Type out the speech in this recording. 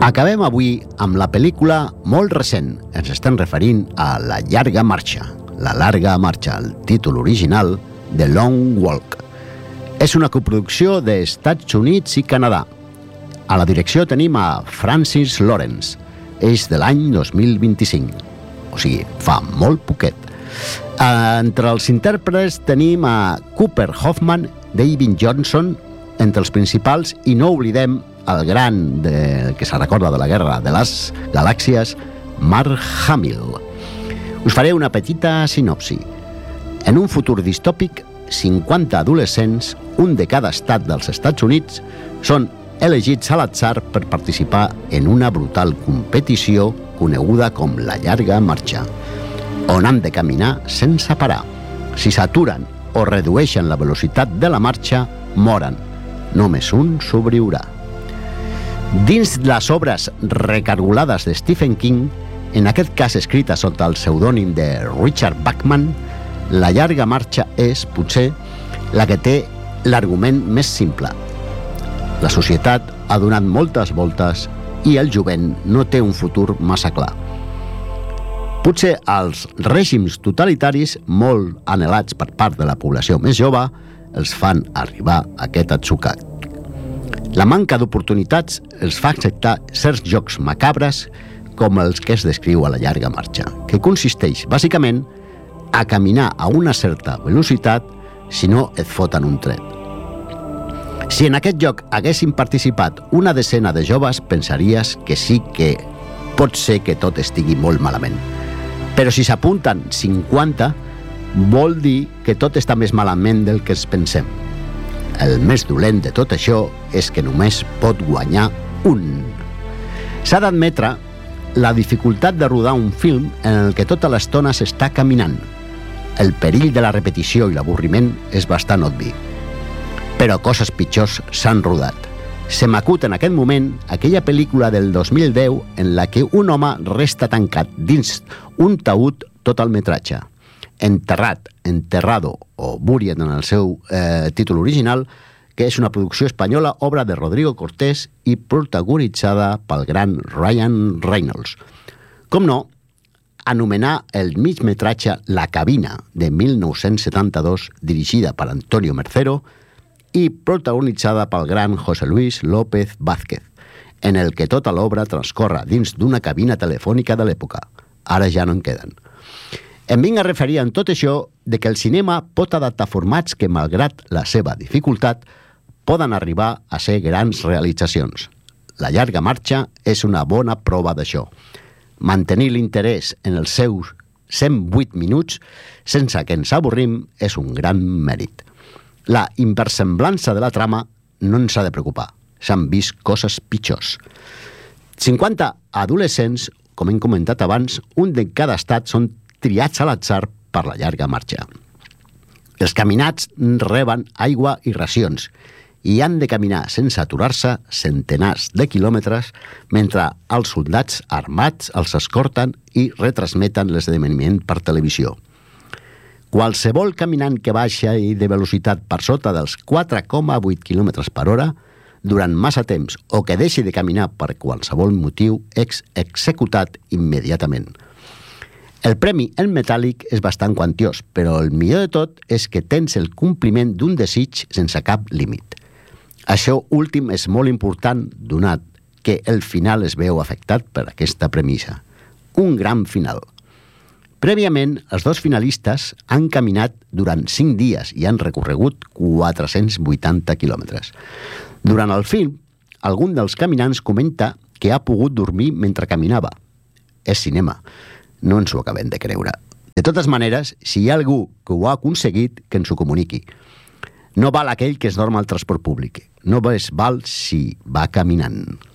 Acabem avui amb la pel·lícula molt recent. Ens estem referint a La llarga marxa. La larga marxa, el títol original de Long Walk. És una coproducció d'Estats Units i Canadà. A la direcció tenim a Francis Lawrence. És de l'any 2025. O sigui, fa molt poquet. Entre els intèrprets tenim a Cooper Hoffman, David Johnson, entre els principals, i no oblidem el gran que se recorda de la Guerra de les Galàxies, Mark Hamill. Us faré una petita sinopsi. En un futur distòpic, 50 adolescents, un de cada estat dels Estats Units, són elegits a l'atzar per participar en una brutal competició coneguda com la llarga marxa, on han de caminar sense parar. Si s'aturen o redueixen la velocitat de la marxa, moren. Només un sobreviurà. Dins les obres recargolades de Stephen King, en aquest cas escrita sota el pseudònim de Richard Bachman, la llarga marxa és, potser, la que té l'argument més simple. La societat ha donat moltes voltes i el jovent no té un futur massa clar. Potser els règims totalitaris, molt anhelats per part de la població més jove, els fan arribar a aquest atzucac. La manca d'oportunitats els fa acceptar certs jocs macabres com els que es descriu a la llarga marxa, que consisteix, bàsicament, a caminar a una certa velocitat si no et foten un tret. Si en aquest joc haguessin participat una desena de joves, pensaries que sí que pot ser que tot estigui molt malament. Però si s'apunten 50, vol dir que tot està més malament del que ens pensem. El més dolent de tot això és que només pot guanyar un. S'ha d'admetre la dificultat de rodar un film en el que tota l'estona s'està caminant. El perill de la repetició i l'avorriment és bastant obvi. Però coses pitjors s'han rodat. Se m'acut en aquest moment aquella pel·lícula del 2010 en la que un home resta tancat dins un taüt tot el metratge. Enterrat, Enterrado o Buried en el seu títol original, que és una producció espanyola, obra de Rodrigo Cortés i protagonitzada pel gran Ryan Reynolds. Com no, anomenar el migmetratge La cabina, de 1972, dirigida per Antonio Mercero i protagonitzada pel gran José Luis López Vázquez, en el que tota l'obra transcorre dins d'una cabina telefònica de l'època. Ara ja no en queden. Em vinc a referir en tot això de que el cinema pot adaptar formats que, malgrat la seva dificultat, poden arribar a ser grans realitzacions. La llarga marxa és una bona prova d'això. Mantenir l'interès en els seus 108 minuts sense que ens avorrim és un gran mèrit. La inversemblança de la trama no ens ha de preocupar. S'han vist coses pitjors. 50 adolescents, com hem comentat abans, un de cada estat són triats a l'atzar per la llarga marxa. Els caminats reben aigua i racions i han de caminar sense aturar-se centenars de quilòmetres mentre els soldats armats els escorten i retransmeten l'esdeveniment per televisió. Qualsevol caminant que baixi de velocitat per sota dels 4,8 km per hora durant massa temps o que deixi de caminar per qualsevol motiu és executat immediatament. El premi en metàl·lic és bastant quantiós, però el millor de tot és que tens el compliment d'un desig sense cap límit. Això últim és molt important, donat que el final es veu afectat per aquesta premissa. Un gran final. Prèviament, els dos finalistes han caminat durant 5 dies i han recorregut 480 quilòmetres. Durant el film, algun dels caminants comenta que ha pogut dormir mentre caminava. És cinema. No ens ho acabem de creure. De totes maneres, si hi ha algú que ho ha aconseguit, que ens ho comuniqui. No val aquell que es dorm al transport públic. No val si va caminant.